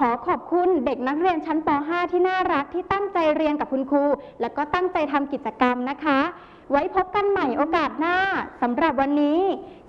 ขอขอบคุณเด็กนักเรียนชั้นป .5 ที่น่ารักที่ตั้งใจเรียนกับคุณครูและก็ตั้งใจทำกิจกรรมนะคะไว้พบกันใหม่โอกาสหน้าสำหรับวันนี้